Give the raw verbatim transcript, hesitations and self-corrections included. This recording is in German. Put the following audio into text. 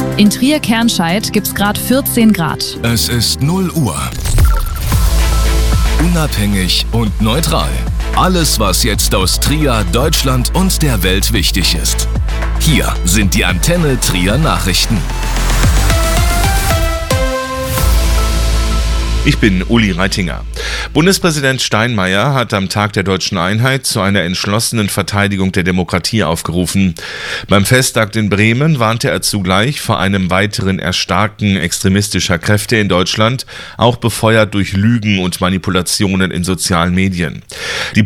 In Trier-Kernscheid gibt's gerade vierzehn Grad. Es ist null Uhr. Unabhängig und neutral. Alles, was jetzt aus Trier, Deutschland und der Welt wichtig ist. Hier sind die Antenne Trier Nachrichten. Ich bin Uli Reitinger. Bundespräsident Steinmeier hat am Tag der Deutschen Einheit zu einer entschlossenen Verteidigung der Demokratie aufgerufen. Beim Festakt in Bremen warnte er zugleich vor einem weiteren Erstarken extremistischer Kräfte in Deutschland, auch befeuert durch Lügen und Manipulationen in sozialen Medien. Die